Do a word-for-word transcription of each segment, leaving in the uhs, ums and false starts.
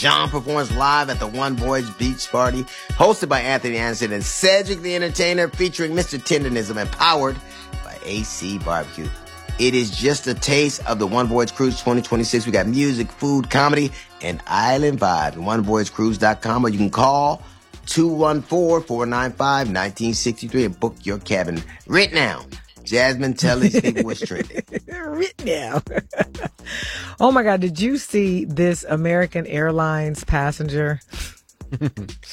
John performs live at the One Voyage Beach Party, hosted by Anthony Anderson and Cedric the Entertainer, featuring Mister Tendernism and powered by A C Barbecue. It is just a taste of the One Voyage Cruise twenty twenty-six. We got music, food, comedy, and island vibe. one voyage cruise dot com, or you can call two one four, four nine five, one nine six three and book your cabin right now. Jasmine, tell these people what's trending. Right now. Oh my God, did you see this American Airlines passenger? No.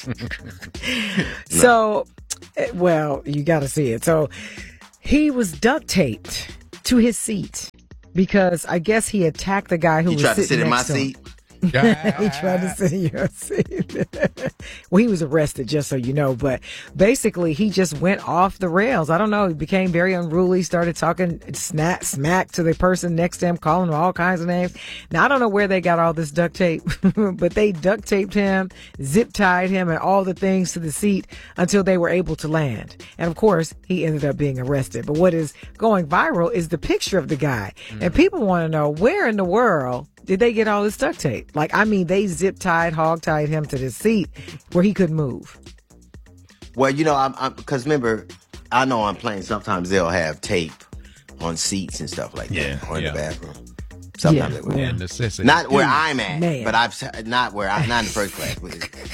So, well, you got to see it. So, he was duct taped to his seat because I guess he attacked the guy who he was tried to sitting sit in my next to him. seat. He tried to sit in your seat. Well, he was arrested, just so you know. But basically, he just went off the rails. I don't know. He became very unruly, started talking smack, smack to the person next to him, calling him all kinds of names. Now, I don't know where they got all this duct tape, but they duct taped him, zip tied him, and all the things to the seat until they were able to land. And of course, he ended up being arrested. But what is going viral is the picture of the guy. Mm. And people want to know, where in the world did they get all this duct tape? Like, I mean, they zip tied, hog tied him to the seat where he couldn't move. Well, you know, I'm, I'm because remember, I know on planes sometimes they'll have tape on seats and stuff like yeah, that, or in yeah. the bathroom. Sometimes yeah, they will. Yeah, necessity. Not where I'm at, Man. but I've not where I'm not in the first class with it.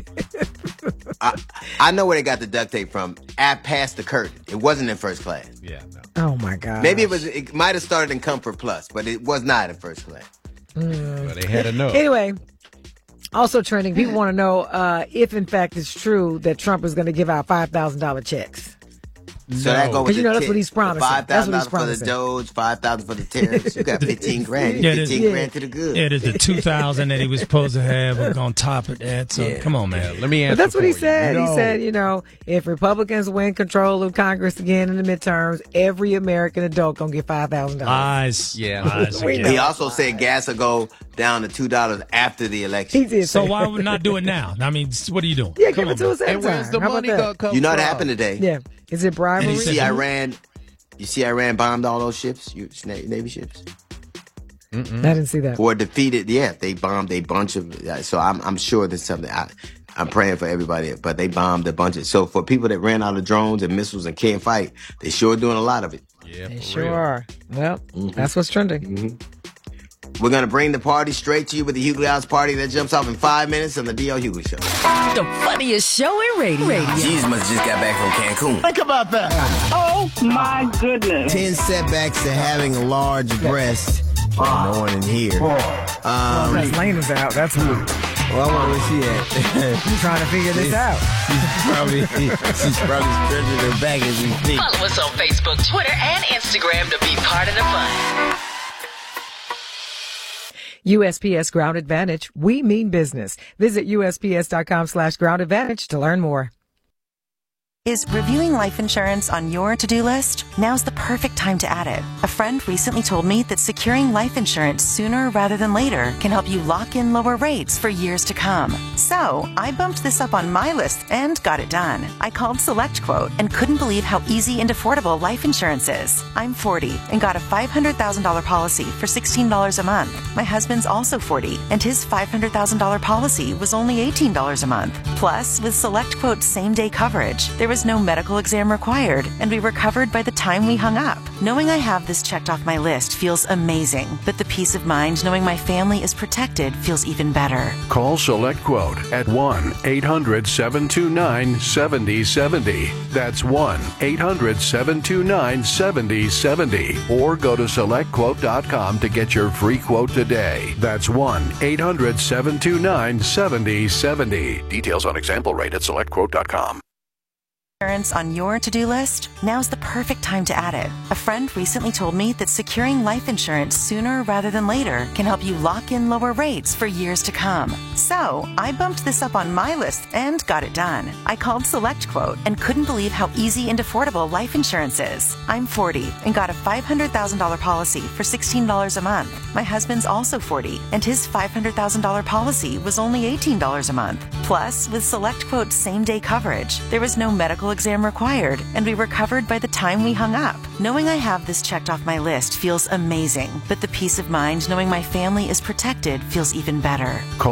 But I, I know where they got the duct tape from. At past the curtain, it wasn't in first class. Yeah, no. Oh my God. Maybe it was. It might have started in Comfort Plus, but it was not in first class. Mm. But they had enough. Anyway, also trending, people want to know uh, if, in fact, it's true that Trump is going to give out five thousand dollars checks. So no. that goes with you the know that's t- what he's promising. Five thousand dollars for the promising. Doge, five thousand for the tariffs. You got fifteen grand. Yeah, fifteen yeah. grand to the good. Yeah, there's the two thousand that he was supposed to have on top of that. So Yeah. come on, man. Yeah, let me answer. But that's what he for you. said. No. He said, you know, if Republicans win control of Congress again in the midterms, every American adult gonna get five thousand dollars. Lies. Yeah. Lies We again. know. He also said gas will go down to two dollars after the election. He did. So say why that. would not do it now? I mean, what are you doing? Yeah, give it to us at And where's time. the How about money that? gonna come You know what from? happened today? Yeah, is it bribery? You see, said- Iran. You see, Iran bombed all those ships, you Navy ships, Mm-mm. I didn't see that. or defeated. Yeah, they bombed a bunch of. So I'm I'm sure there's something. I, I'm praying for everybody, but they bombed a bunch of. So for people that ran out of drones and missiles and can't fight, they sure doing a lot of it. Yeah, They for sure real. are. Well, Mm-hmm. that's what's trending. Mm-hmm. We're gonna bring the party straight to you with the Hughley House party that jumps off in five minutes on the D L Hughley Show. The funniest show in radio. radio. Jesus must have just got back from Cancun. Think about that. Oh, my goodness. Ten setbacks to having a large breast. No one in here. Um, That's Lena's out. That's who. well, I wonder where she at. I'm trying to figure this out. She's probably she's probably stretching her back as we speak. Follow us on Facebook, Twitter, and Instagram to be part of the fun. U S P S Ground Advantage. We mean business. Visit U S P S dot com slash ground advantage to learn more. Is reviewing life insurance on your to-do list? Now's the perfect time to add it. A friend recently told me that securing life insurance sooner rather than later can help you lock in lower rates for years to come. So I bumped this up on my list and got it done. I called SelectQuote and couldn't believe how easy and affordable life insurance is. I'm forty and got a five hundred thousand dollars policy for sixteen dollars a month. My husband's also forty and his five hundred thousand dollars policy was only eighteen dollars a month. Plus, with SelectQuote's same-day coverage, there was no medical exam required, and we were covered by the time we hung up. Knowing I have this checked off my list feels amazing, but the peace of mind knowing my family is protected feels even better. Call SelectQuote at one eight hundred seven two nine seven zero seven zero. That's one eight hundred seven two nine seven zero seven zero. Or go to select quote dot com to get your free quote today. That's one eight hundred seven two nine seven zero seven zero. Details on example rate at select quote dot com. Insurance on your to-do list? Now's the perfect time to add it. A friend recently told me that securing life insurance sooner rather than later can help you lock in lower rates for years to come. So I bumped this up on my list and got it done. I called SelectQuote and couldn't believe how easy and affordable life insurance is. I'm forty and got a five hundred thousand dollars policy for sixteen dollars a month. My husband's also forty and his five hundred thousand dollars policy was only eighteen dollars a month. Plus, with SelectQuote's same-day coverage, there was no medical exam required, and we were covered by the time we hung up. Knowing I have this checked off my list feels amazing, but the peace of mind knowing my family is protected feels even better. Call Select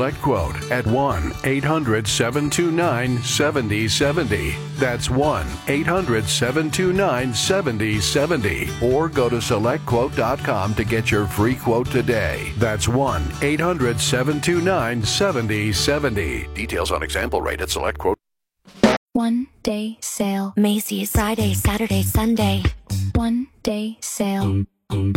SelectQuote at one eight hundred seven two nine seven zero seven zero. That's one eight hundred seven two nine seven zero seven zero. Or go to select quote dot com to get your free quote today. That's one eight hundred seven two nine seven zero seven zero. Details on example rate at SelectQuote. One day sale. Macy's. Friday, Saturday, Sunday. One day sale.